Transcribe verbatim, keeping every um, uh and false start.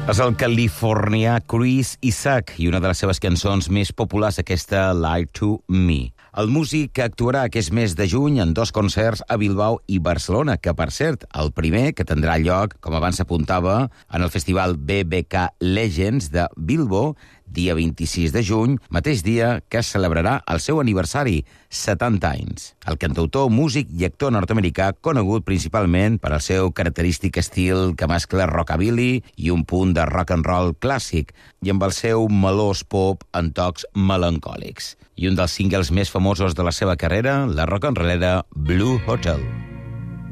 És el californià Chris Isaak i una de les seves cançons més populars, aquesta Lie to Me. El músic actuarà aquest mes de juny en dos concerts a Bilbao i Barcelona, que, per cert, el primer que tindrà lloc, com abans s'apuntava, en el festival B B K Legends de Bilbo, dia vint-i-sis de juny, mateix dia que es celebrarà el seu aniversari, setanta anys. El cantautor, músic i actor nord-americà, conegut principalment per al seu característic estil que mescla rockabilly i un punt de rock and roll clàssic, i amb el seu melós pop en tocs melancòlics. I un dels singles més famosos de la seva carrera, la rock and rollera Blue Hotel.